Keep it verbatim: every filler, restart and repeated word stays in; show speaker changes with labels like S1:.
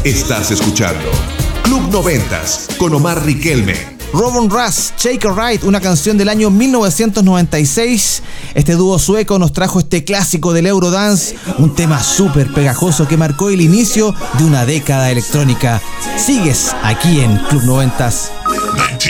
S1: Estás escuchando Club noventas con Omar Riquelme.
S2: Robin Russ, Shake a Ride, una canción del año mil novecientos noventa y seis. Este dúo sueco nos trajo este clásico del Eurodance, un tema súper pegajoso que marcó el inicio de una década electrónica. Sigues aquí en Club noventas.